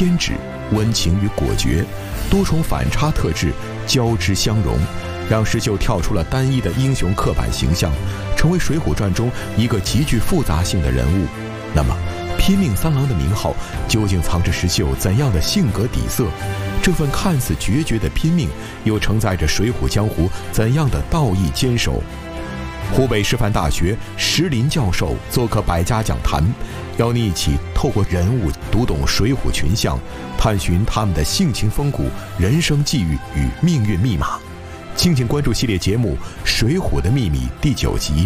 偏执、温情与果决，多重反差特质交织相融，让石秀跳出了单一的英雄刻板形象，成为《水浒传》中一个极具复杂性的人物。那么拼命三郎的名号究竟藏着石秀怎样的性格底色？这份看似决绝的拼命，又承载着水浒江湖怎样的道义坚守？湖北师范大学石林教授做客百家讲坛，邀你一起透过人物读懂水浒群像，探寻他们的性情风骨、人生际遇与命运密码。敬请关注系列节目《水浒的秘密》第9集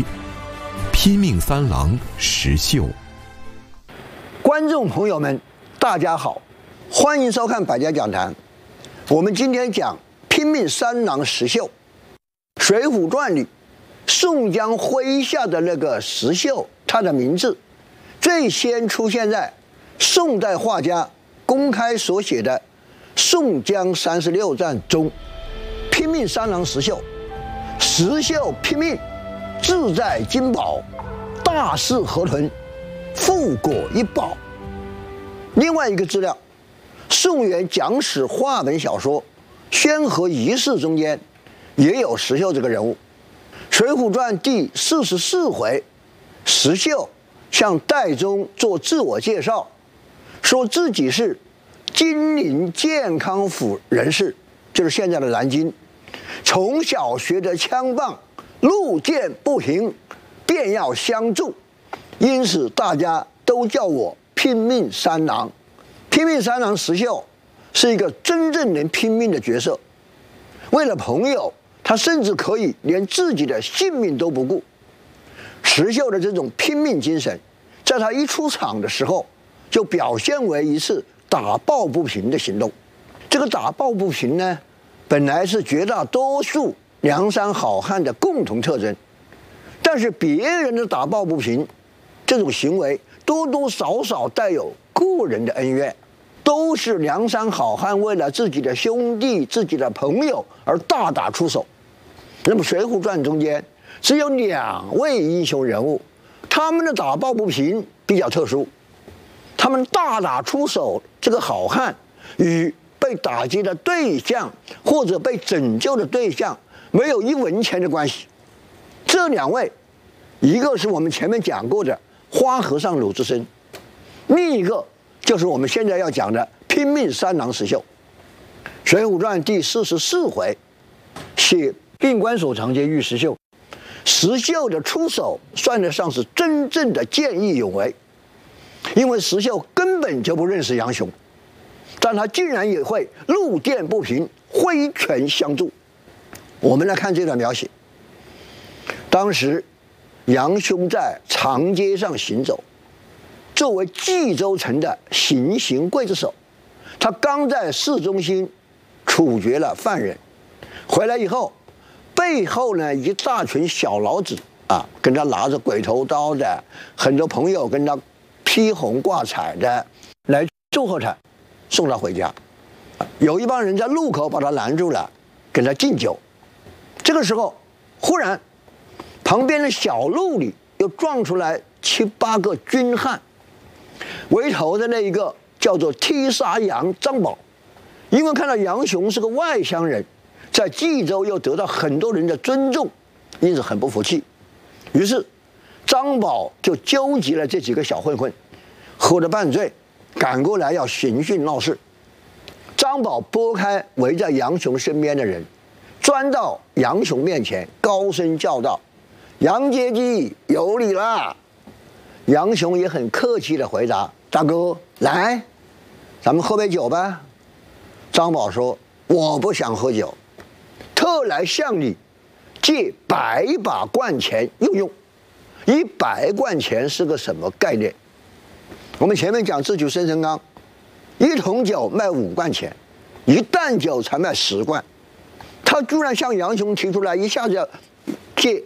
《拼命三郎石秀》。 观众朋友们，大家好，欢迎收看百家讲坛。我们今天讲拼命三郎石秀。《水浒传》里宋江麾下的那个石秀，他的名字最先出现在宋代画家公开所写的《宋江36传》中。拼命三郎石秀，石秀拼命，志在金宝，大事河豚，富果一宝。另外一个资料，宋元讲史话本小说《宣和仪式》中间也有石秀这个人物。《水浒传》第44回，石秀向戴宗做自我介绍，说自己是金陵健康府人士，就是现在的南京。从小学得枪棒，路见不平便要相助，因此大家都叫我拼命三郎。拼命三郎石秀是一个真正能拼命的角色，为了朋友，他甚至可以连自己的性命都不顾。石秀的这种拼命精神，在他一出场的时候，就表现为一次打抱不平的行动。这个打抱不平呢，本来是绝大多数梁山好汉的共同特征，但是别人的打抱不平这种行为，多多少少带有个人的恩怨，都是梁山好汉为了自己的兄弟、自己的朋友而大打出手。那么《水浒传》中间只有2位英雄人物，他们的打抱不平比较特殊，他们大打出手，这个好汉与被打击的对象或者被拯救的对象没有1文钱的关系。这2位，一个是我们前面讲过的花和尚鲁智深，另一个就是我们现在要讲的拼命三郎石秀。《水浒传》第44回写病关索长街遇石秀，石秀的出手算得上是真正的见义勇为，因为石秀根本就不认识杨雄，但他竟然也会路见不平挥拳相助。我们来看这段描写。当时杨雄在长街上行走，作为冀州城的行刑刽子手，他刚在市中心处决了犯人，回来以后，背后呢一大群小老子啊，跟他拿着鬼头刀的，很多朋友跟他披红挂彩的来祝贺他，送他回家。有一帮人在路口把他拦住了，跟他敬酒。这个时候，忽然旁边的小路里又撞出来7、8个军汉，为头的那一个叫做踢沙杨张宝，因为看到杨雄是个外乡人，在冀州又得到很多人的尊重，因此很不服气。于是张宝就纠集了这几个小混混，喝得半醉，赶过来要刑讯闹事。张宝拨开围在杨雄身边的人，钻到杨雄面前，高声叫道：“杨阶级有礼啦！”杨雄也很客气地回答：“大哥，来，咱们喝杯酒吧。”张宝说：“我不想喝酒，特来向你借100把贯钱用用。100贯钱是个什么概念？我们前面讲智取生辰纲，1桶酒卖5贯钱，1担酒才卖10贯。他居然向杨雄提出来，一下子要借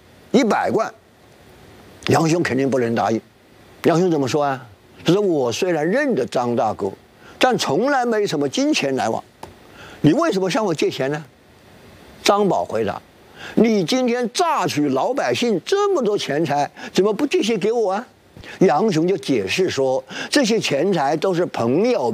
100贯，杨雄肯定不能答应。杨雄怎么说啊？他说：“我虽然认得张大哥，但从来没什么金钱来往，你为什么向我借钱呢？”张宝回答：“你今天榨取老百姓这么多钱财，怎么不借些给我啊？”杨雄就解释说：“这些钱财都是朋友